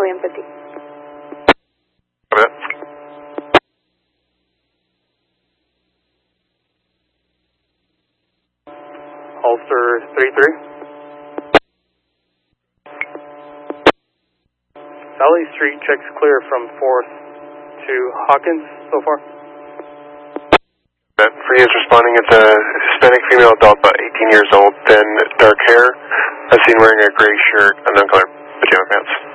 William 50. Okay. Ulster 33. Valley Street checks clear from 4th to Hawkins so far. Free is responding. It's a Hispanic female adult, about 18 years old, thin, dark hair, as seen wearing a gray shirt and then colored pajama pants.